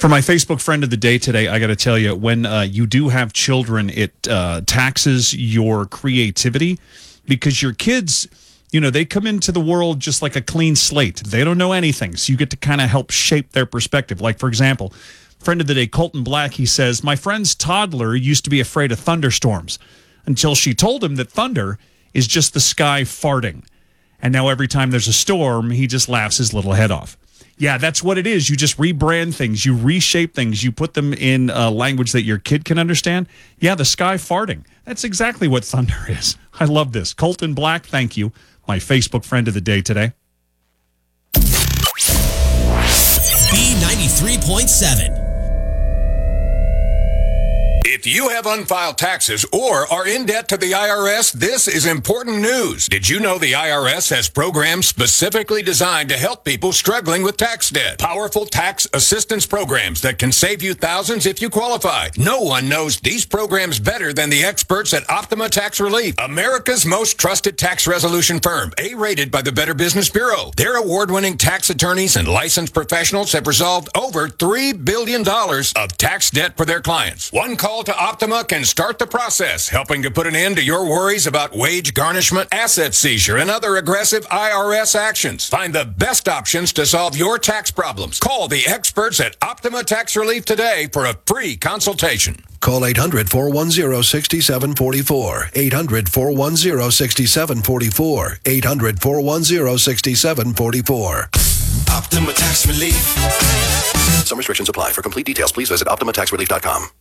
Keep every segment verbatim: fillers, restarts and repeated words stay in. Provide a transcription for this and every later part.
For my Facebook friend of the day today, I got to tell you, when uh, you do have children, it uh, taxes your creativity because your kids, you know, they come into the world just like a clean slate. They don't know anything, so you get to kind of help shape their perspective. Like, for example, friend of the day, Colton Black, he says, my friend's toddler used to be afraid of thunderstorms until she told him that thunder is just the sky farting. And now every time there's a storm, he just laughs his little head off. Yeah, that's what it is. You just rebrand things. You reshape things. You put them in a language that your kid can understand. Yeah, the sky farting. That's exactly what thunder is. I love this. Colton Black, thank you. My Facebook friend of the day today. B ninety-three point seven. If you have unfiled taxes or are in debt to the I R S, this is important news. Did you know the I R S has programs specifically designed to help people struggling with tax debt? Powerful tax assistance programs that can save you thousands if you qualify. No one knows these programs better than the experts at Optima Tax Relief, America's most trusted tax resolution firm, A-rated by the Better Business Bureau. Their award-winning tax attorneys and licensed professionals have resolved over three billion dollars of tax debt for their clients. One call to Optima can start the process, helping to put an end to your worries about wage garnishment, asset seizure, and other aggressive I R S actions. Find the best options to solve your tax problems. Call the experts at Optima Tax Relief today for a free consultation. Call eight hundred, four one zero, six seven four four. eight hundred, four one zero, six seven four four. eight hundred, four one zero, six seven four four. Optima Tax Relief. Some restrictions apply. For complete details, please visit optima tax relief dot com.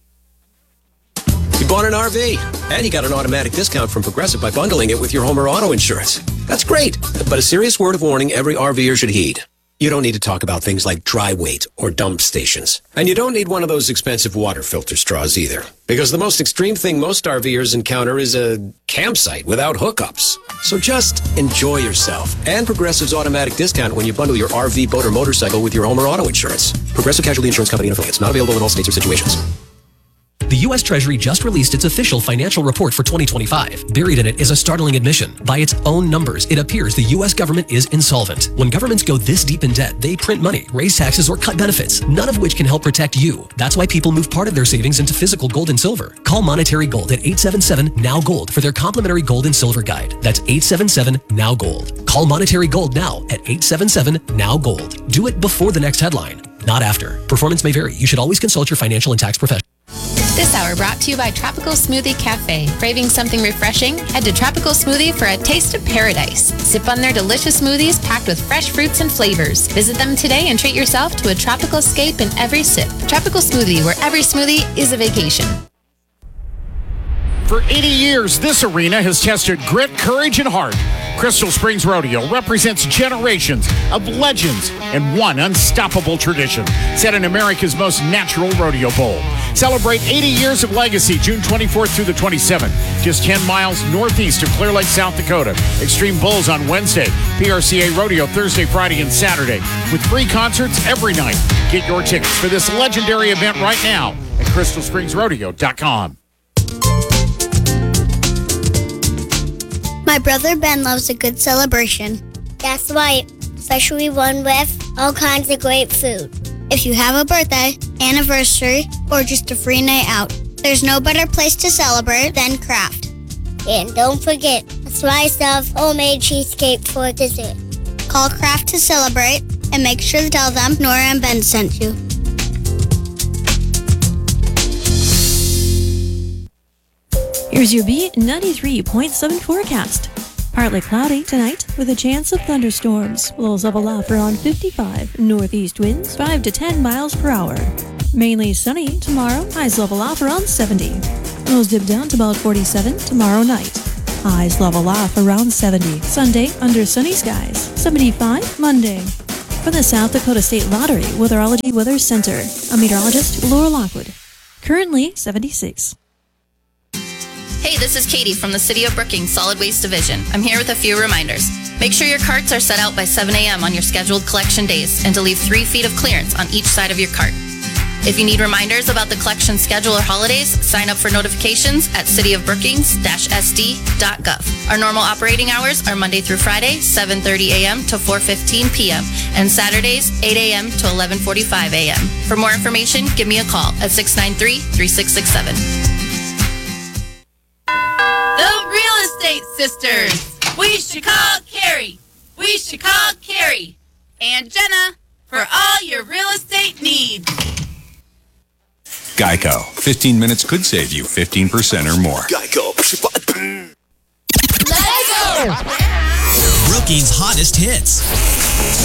You bought an R V, and you got an automatic discount from Progressive by bundling it with your home or auto insurance. That's great, but a serious word of warning every RVer should heed. You don't need to talk about things like dry weight or dump stations. And you don't need one of those expensive water filter straws either. Because the most extreme thing most RVers encounter is a campsite without hookups. So just enjoy yourself. And Progressive's automatic discount when you bundle your R V, boat, or motorcycle with your home or auto insurance. Progressive Casualty Insurance Company and affiliates. Not available in all states or situations. The U S Treasury just released its official financial report for twenty twenty-five. Buried in it is a startling admission. By its own numbers, it appears the U S government is insolvent. When governments go this deep in debt, they print money, raise taxes, or cut benefits, none of which can help protect you. That's why people move part of their savings into physical gold and silver. Call Monetary Gold at eight seven seven, N O W, GOLD for their complimentary gold and silver guide. That's eight seven seven, N O W, GOLD. Call Monetary Gold now at eight seven seven, N O W, GOLD. Do it before the next headline, not after. Performance may vary. You should always consult your financial and tax professional. This hour brought to you by Tropical Smoothie Cafe. Craving something refreshing? Head to Tropical Smoothie for a taste of paradise. Sip on their delicious smoothies packed with fresh fruits and flavors. Visit them today and treat yourself to a tropical escape in every sip. Tropical Smoothie, where every smoothie is a vacation. For eighty years, this arena has tested grit, courage, and heart. Crystal Springs Rodeo represents generations of legends and one unstoppable tradition set in America's most natural rodeo bowl. Celebrate eighty years of legacy June twenty-fourth through the twenty-seventh, just ten miles northeast of Clear Lake, South Dakota. Extreme Bulls on Wednesday, P R C A Rodeo Thursday, Friday, and Saturday, with free concerts every night. Get your tickets for this legendary event right now at crystal springs rodeo dot com. My brother Ben loves a good celebration. That's right, especially one with all kinds of great food. If you have a birthday, anniversary, or just a free night out, there's no better place to celebrate than Kraft. And don't forget, a slice of homemade cheesecake for dessert. Call Kraft to celebrate and make sure to tell them Nora and Ben sent you. Here's your B ninety-three point seven forecast. Partly cloudy tonight with a chance of thunderstorms. Lows level off around fifty-five. Northeast winds five to ten miles per hour. Mainly sunny tomorrow. Highs level off around seventy. Lows dip down to about forty-seven tomorrow night. Highs level off around seventy. Sunday under sunny skies. seventy-five Monday. From the South Dakota State Lottery Weatherology Weather Center, I'm meteorologist Laura Lockwood. Currently seventy-six. Hey, this is Katie from the City of Brookings Solid Waste Division. I'm here with a few reminders. Make sure your carts are set out by seven a.m. on your scheduled collection days and to leave three feet of clearance on each side of your cart. If you need reminders about the collection schedule or holidays, sign up for notifications at city of brookings dash s d dot gov. Our normal operating hours are Monday through Friday, seven thirty a.m. to four fifteen p.m. and Saturdays, eight a.m. to eleven forty-five a.m. For more information, give me a call at six nine three, three six six seven. The Real Estate Sisters. We should call Carrie. We should call Carrie and Jenna for all your real estate needs. Geico. fifteen minutes could save you fifteen percent or more. Geico. Let's go! Brookings' hottest hits.